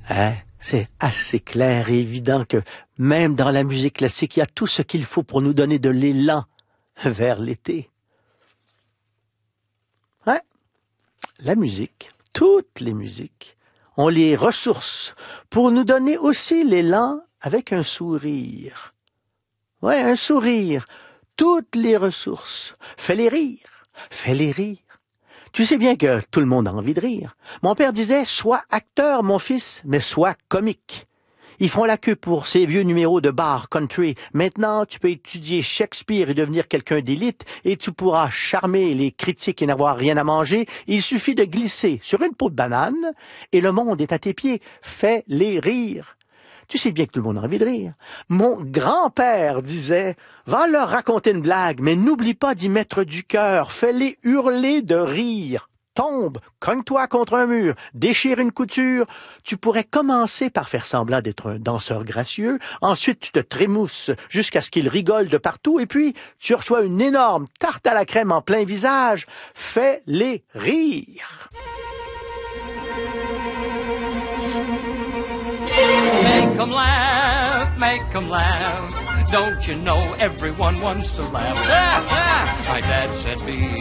Hein? C'est assez clair et évident que même dans la musique classique, il y a tout ce qu'il faut pour nous donner de l'élan vers l'été. Ouais. La musique, toutes les musiques, ont les ressources pour nous donner aussi l'élan avec un sourire. Ouais, un sourire. Toutes les ressources. Fais-les rire. Fais-les rire. Tu sais bien que tout le monde a envie de rire. Mon père disait, sois acteur, mon fils, mais sois comique. Ils font la queue pour ces vieux numéros de bar country. Maintenant, tu peux étudier Shakespeare et devenir quelqu'un d'élite et tu pourras charmer les critiques et n'avoir rien à manger. Il suffit de glisser sur une peau de banane et le monde est à tes pieds. Fais-les rire. Tu sais bien que tout le monde a envie de rire. Mon grand-père disait, va leur raconter une blague, mais n'oublie pas d'y mettre du cœur. Fais-les hurler de rire. Tombe, cogne-toi contre un mur, déchire une couture. Tu pourrais commencer par faire semblant d'être un danseur gracieux. Ensuite, tu te trémousses jusqu'à ce qu'ils rigolent de partout. Et puis, tu reçois une énorme tarte à la crème en plein visage. Fais-les rire. Make 'em laugh, make 'em laugh. Don't you know everyone wants to laugh? My dad said be